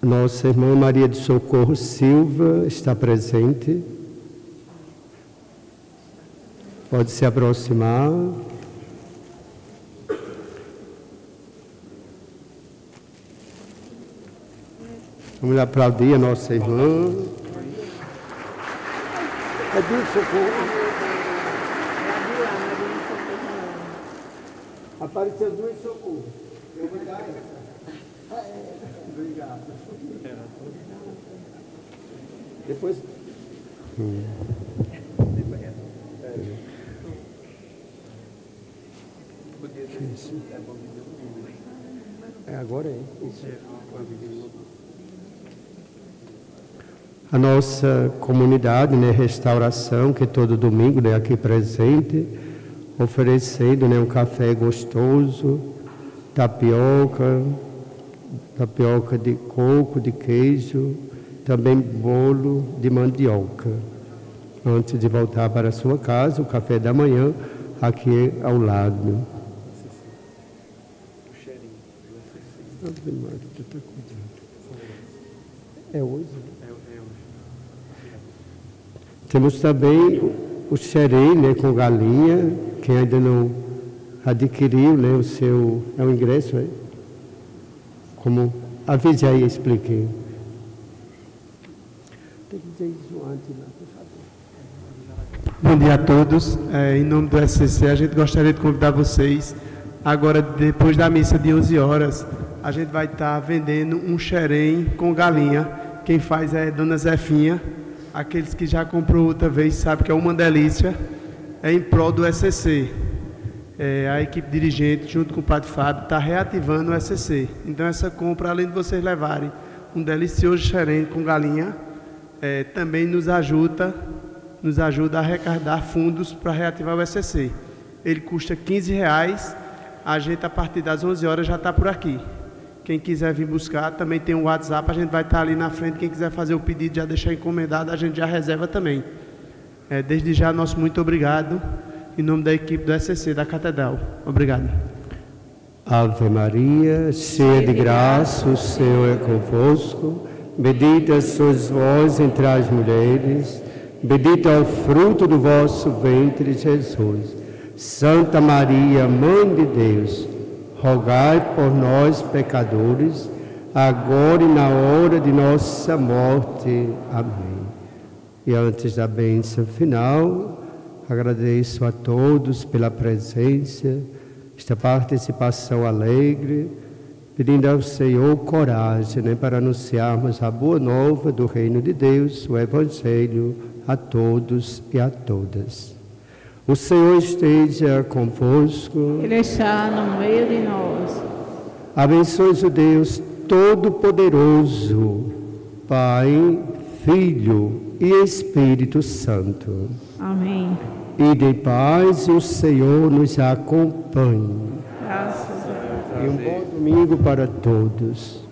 Nossa irmã Maria de Socorro Silva está presente. Pode se aproximar. Vamos aplaudir a nossa irmã. Cadê o Socorro? Apareceu duas Socorro. Eu vou dar essa. Obrigado. Depois. Agora é. A nossa comunidade, né, Restauração, que todo domingo, né, aqui presente, oferecendo, né, um café gostoso, tapioca de coco, de queijo, também bolo de mandioca. Antes de voltar para a sua casa, o café da manhã, aqui ao lado. É hoje? Temos também o xerém, né, com galinha. Quem ainda não adquiriu, né, o seu... É o ingresso, é? Como... Avise aí, expliquei. Tem que dizer isso antes, lá, por favor. Bom dia a todos. Em nome do SCC, a gente gostaria de convidar vocês. Agora, depois da missa de 11 horas, a gente vai estar vendendo um xerém com galinha. Quem faz é Dona Zefinha. Aqueles que já comprou outra vez sabem que é uma delícia. É em prol do SCC. A equipe dirigente, junto com o Padre Fábio, está reativando o SCC. Então, essa compra, além de vocês levarem um delicioso xerém com galinha, também nos ajuda a arrecadar fundos para reativar o SCC. Ele custa R$15. A gente, a partir das 11 horas, já está por aqui. Quem quiser vir buscar, também tem um WhatsApp, a gente vai estar ali na frente. Quem quiser fazer o pedido, já deixar encomendado, a gente já reserva também. Desde já, nosso muito obrigado, em nome da equipe do SCC da Catedral. Obrigado. Ave Maria, cheia de graça, o Senhor é convosco. Bendita sois vós entre as mulheres, bendito é o fruto do vosso ventre, Jesus. Santa Maria, Mãe de Deus, rogai por nós, pecadores, agora e na hora de nossa morte. Amém. E antes da bênção final, agradeço a todos pela presença, esta participação alegre, pedindo ao Senhor coragem, né, para anunciarmos a boa nova do Reino de Deus, o Evangelho, a todos e a todas. O Senhor esteja convosco. Ele está no meio de nós. Abençoe o Deus Todo-Poderoso, Pai, Filho e Espírito Santo. Amém. Ide em paz e o Senhor nos acompanhe. Graças a Deus. E um bom domingo para todos.